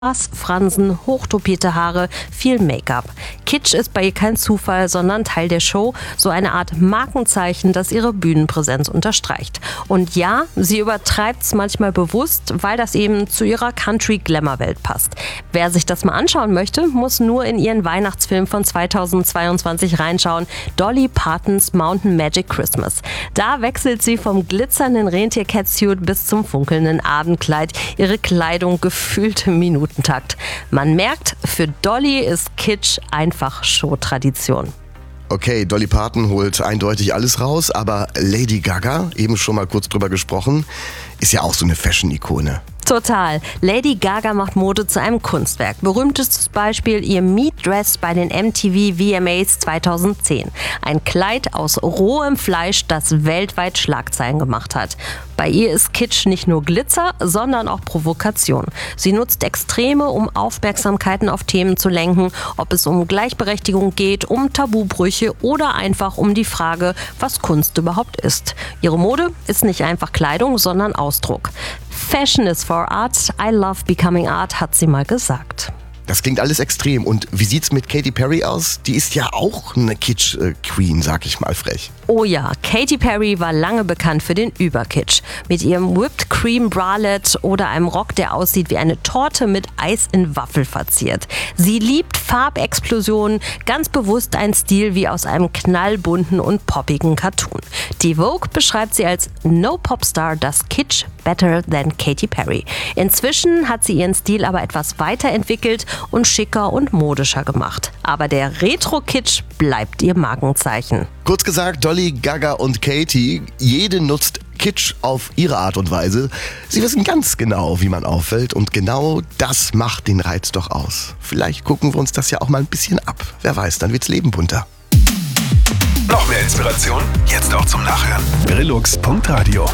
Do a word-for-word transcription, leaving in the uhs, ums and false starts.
Fransen, hochtopierte Haare, viel Make-up. Kitsch ist bei ihr kein Zufall, sondern Teil der Show, so eine Art Markenzeichen, das ihre Bühnenpräsenz unterstreicht. Und ja, sie übertreibt es manchmal bewusst, weil das eben zu ihrer Country-Glamour-Welt passt. Wer sich das mal anschauen möchte, muss nur in ihren Weihnachtsfilm von zweitausendzweiundzwanzig reinschauen, Dolly Partons Mountain Magic Christmas. Da wechselt sie vom glitzernden Rentier-Catsuit bis zum funkelnden Abendkleid, ihre Kleidung gefühlte Minuten. Takt. Man merkt, für Dolly ist Kitsch einfach Showtradition. Okay, Dolly Parton holt eindeutig alles raus, aber Lady Gaga, eben schon mal kurz drüber gesprochen, ist ja auch so eine Fashion-Ikone. Total. Lady Gaga macht Mode zu einem Kunstwerk. Berühmtestes Beispiel ihr Meat-Dress bei den M T V V M As zweitausendzehn. Ein Kleid aus rohem Fleisch, das weltweit Schlagzeilen gemacht hat. Bei ihr ist Kitsch nicht nur Glitzer, sondern auch Provokation. Sie nutzt Extreme, um Aufmerksamkeiten auf Themen zu lenken, ob es um Gleichberechtigung geht, um Tabubrüche oder einfach um die Frage, was Kunst überhaupt ist. Ihre Mode ist nicht einfach Kleidung, sondern Ausdruck. Fashion is for art, I love becoming art, hat sie mal gesagt. Das klingt alles extrem. Und wie sieht's mit Katy Perry aus? Die ist ja auch eine Kitsch-Queen, sag ich mal frech. Oh ja, Katy Perry war lange bekannt für den Überkitsch. Mit ihrem Whipped Cream Bralette oder einem Rock, der aussieht wie eine Torte mit Eis in Waffel verziert. Sie liebt Farbexplosionen, ganz bewusst ein Stil wie aus einem knallbunten und poppigen Cartoon. Die Vogue beschreibt sie als No Popstar does Kitsch better than Katy Perry. Inzwischen hat sie ihren Stil aber etwas weiterentwickelt und schicker und modischer gemacht. Aber der Retro-Kitsch bleibt ihr Markenzeichen. Kurz gesagt, Dolly, Gaga und Katy, jede nutzt Kitsch auf ihre Art und Weise. Sie wissen ganz genau, wie man auffällt, und genau das macht den Reiz doch aus. Vielleicht gucken wir uns das ja auch mal ein bisschen ab. Wer weiß, dann wird's Leben bunter. Noch mehr Inspiration? Jetzt auch zum Nachhören. Brillux Punkt Radio